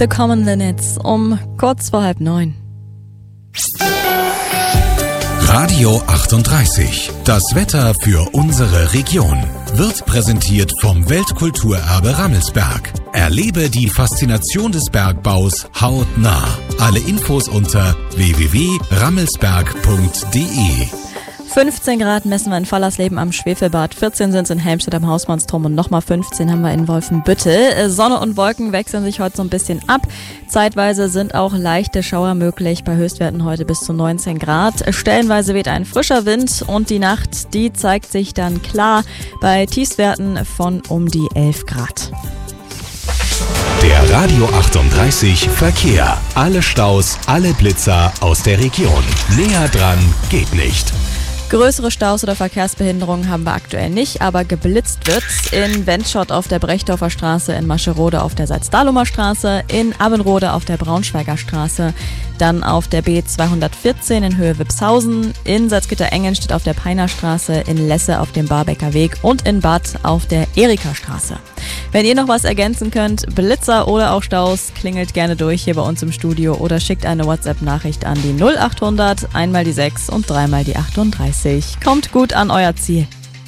The Common Linnets um kurz vor 8:30. Radio 38. Das Wetter für unsere Region wird präsentiert vom Weltkulturerbe Rammelsberg. Erlebe die Faszination des Bergbaus hautnah. Alle Infos unter www.rammelsberg.de. 15 Grad messen wir in Fallersleben am Schwefelbad, 14 sind es in Helmstedt am Hausmannsturm und nochmal 15 haben wir in Wolfenbüttel. Sonne und Wolken wechseln sich heute so ein bisschen ab. Zeitweise sind auch leichte Schauer möglich, bei Höchstwerten heute bis zu 19 Grad. Stellenweise weht ein frischer Wind und die Nacht, die zeigt sich dann klar bei Tiefstwerten von um die 11 Grad. Der Radio 38 Verkehr. Alle Staus, alle Blitzer aus der Region. Näher dran geht nicht. Größere Staus oder Verkehrsbehinderungen haben wir aktuell nicht, aber geblitzt wird's in Wendschott auf der Brechdorfer Straße, in Mascherode auf der Salzdahlumer Straße, in Abbenrode auf der Braunschweiger Straße, dann auf der B214 in Höhe Wipshausen, in Salzgitter-Engenstedt auf der Peiner Straße, in Lesse auf dem Barbecker Weg und in Bad auf der Erika Straße. Wenn ihr noch was ergänzen könnt, Blitzer oder auch Staus, klingelt gerne durch hier bei uns im Studio oder schickt eine WhatsApp-Nachricht an die 0800, einmal die 6 und dreimal die 38. Kommt gut an euer Ziel.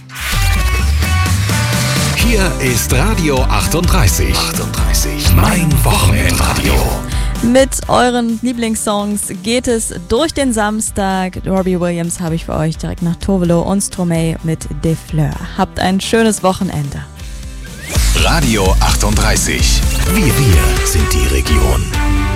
Hier ist Radio 38. Mein Wochenendradio. Mit euren Lieblingssongs geht es durch den Samstag. Robbie Williams habe ich für euch direkt nach Tovelo und Stromae mit Des Fleurs. Habt ein schönes Wochenende. Radio 38. Wir sind die Region.